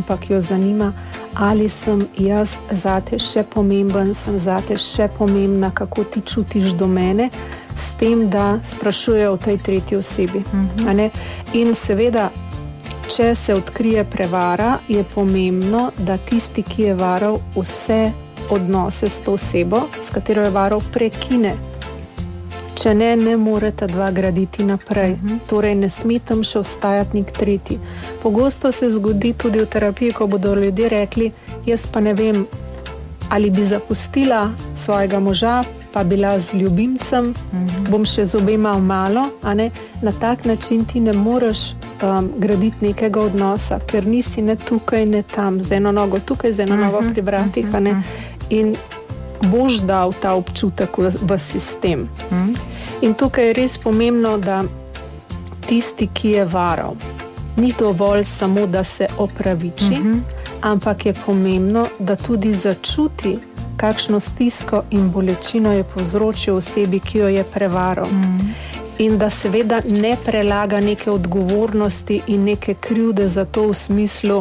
ampak jo zanima, ali sem jaz zate še pomemben, sem zate še pomembna, kako ti čutiš do mene, s tem, da sprašujejo o tej tretji osebi. A ne? In seveda, če se odkrije prevara, je pomembno, da tisti, ki je varal, vse odnose s to osebo, s katero je varal, prekine. Če ne, ne moreta dva graditi naprej. Torej, ne sme tam še ostajati nek tretji. Pogosto se zgodi tudi v terapiji, ko bodo ljudje rekli, jaz pa ne vem, ali bi zapustila svojega moža, pa bila z ljubimcem, bom še z obema malo, a ne? Na tak način ti ne moreš graditi nekega odnosa, ker nisi ne tukaj, ne tam, z eno nogo tukaj, z eno nogo pri vratih, a ne? In boš dal ta občutek v sistem. In tukaj je res pomembno, da tisti, ki je varal, ni dovolj samo, da se opraviči, ampak je pomembno, da tudi začuti, kakšno stisko in bolečino je povzročil osebi, ki jo je prevaral. In da seveda ne prelaga neke odgovornosti in neke krivde za to v smislu,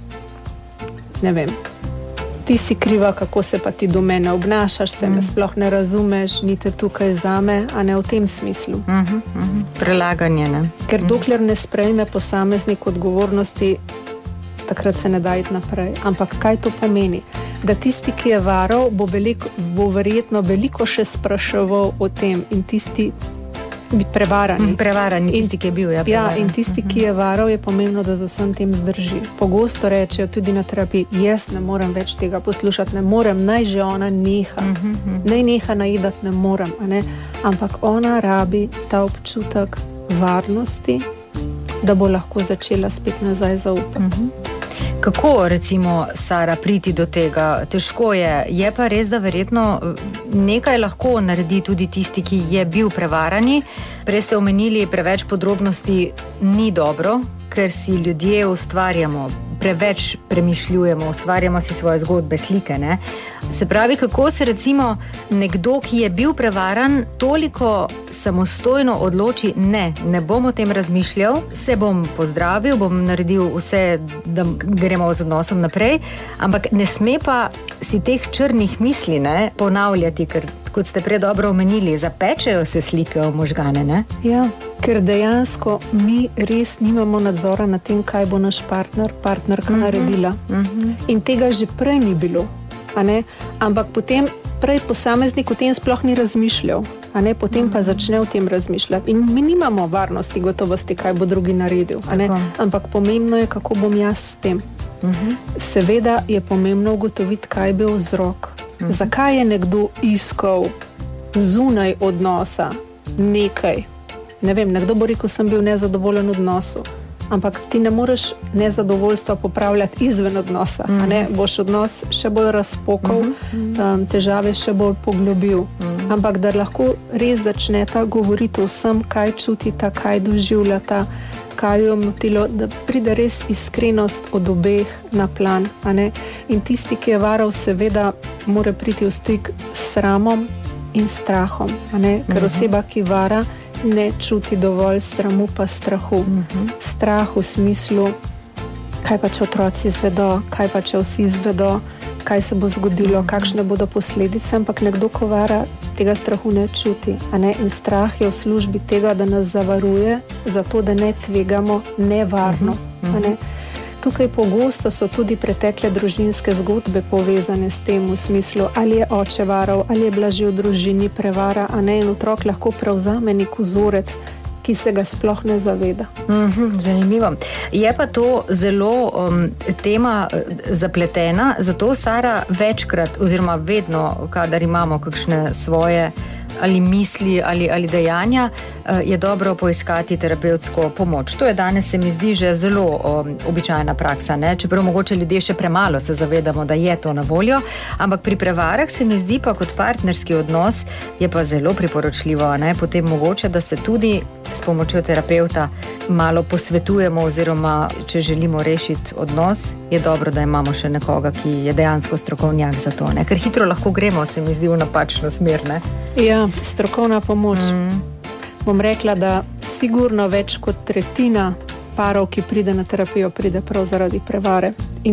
ne vem, ti si kriva, kako se pa ti do mene obnašaš, se me sploh ne razumeš, ni te tukaj zame, a ne v tem smislu. Prelaganje, ne? Ker dokler ne sprejme posameznik odgovornosti, takrat se ne da iti naprej. Ampak kaj to pomeni? Da tisti, ki je varal, bo verjetno veliko še spraševal o tem in tisti prevarani. Prevarani, tisti, ki je bil, ja. Ja, in tisti, ki je varal, je pomembno, da z vsem tem zdrži. Pogosto rečejo tudi na terapiji, jaz ne morem več tega poslušati, ne morem, naj že ona neha. Naj neha najedati, ne morem, a ne? Ampak ona rabi ta občutek varnosti, da bo lahko začela spet nazaj zaupati. Kako, recimo, Sara, priti do tega? Težko je. Je pa res, da verjetno nekaj lahko naredi tudi tisti, ki je bil prevarani. Prej ste omenili, preveč podrobnosti ni dobro, ker si ljudje ustvarjamo, preveč premišljujemo, ustvarjamo si svoje zgodbe, slike, ne? Se pravi, kako se recimo nekdo, ki je bil prevaran, toliko samostojno odloči, ne bom o tem razmišljal, se bom pozdravil, bom naredil vse, da gremo z odnosom naprej, ampak ne sme pa si teh črnih misli, ne, ponavljati, ker, kot ste prej dobro omenili, zapečejo se slike v možgane, ne? Ja, ker dejansko mi res nimamo nadzora nad tem, kaj bo naš partnerka naredila. In tega že prej ni bilo, a ne? Ampak potem prej posameznik o tem sploh ni razmišljal, a ne? Potem pa začne o tem razmišljati. In mi nimamo varnosti, gotovosti, kaj bo drugi naredil, a ne? Ampak pomembno je, kako bom jaz s tem. Seveda je pomembno ugotoviti, kaj je bil vzrok. Zakaj je nekdo iskal zunaj odnosa nekaj? Ne vem, nekdo bo rekel, sem bil nezadovoljen v odnosu, ampak ti ne moreš nezadovoljstva popravljati izven odnosa, a ne? Boš odnos še bolj razpokal, težave še bolj poglobil. Ampak da lahko res začneta govoriti o vsem, kaj čutita, kaj doživljata, kaj jo motilo, da pride res iskrenost od obeh na plan, a ne? In tisti, ki je varal, seveda mora priti v stik s sramom in strahom, a ne? Ker oseba, ki vara, ne čuti dovolj sramu pa strahu. Strah v smislu, kaj pa če otroci izvedo, kaj pa če vsi izvedo, kaj se bo zgodilo, kakšne bodo posledice, ampak nekdo, ko vara, tega strahu ne čuti, a ne? In strah je v službi tega, da nas zavaruje, zato da ne tvegamo nevarno, a ne? Tukaj pogosto so tudi pretekle družinske zgodbe povezane s tem v smislu, ali je oče varal, ali je bila že v družini prevara, a ne? In otrok lahko prevzame nek vzorec, ki se ga sploh ne zaveda. Zanimivo. Je pa to zelo tema zapletena, zato, Sara, večkrat oziroma vedno, kadar imamo kakšne svoje ali misli ali dejanja, je dobro poiskati terapevtsko pomoč. To je danes, se mi zdi, že zelo običajna praksa, ne? Čeprav mogoče ljudje še premalo se zavedamo, da je to na voljo, ampak pri prevarah se mi zdi pa kot partnerski odnos je pa zelo priporočljivo, ne? Potem mogoče, da se tudi s pomočjo terapevta malo posvetujemo oziroma, če želimo rešiti odnos, je dobro, da imamo še nekoga, ki je dejansko strokovnjak za to, ne? Ker hitro lahko gremo, se mi zdi, v napačno smer, ne? Ja, strokovna pomoč. Bom rekla, da sigurno več kot tretjina parov, ki pride na terapijo, pride prav zaradi prevare.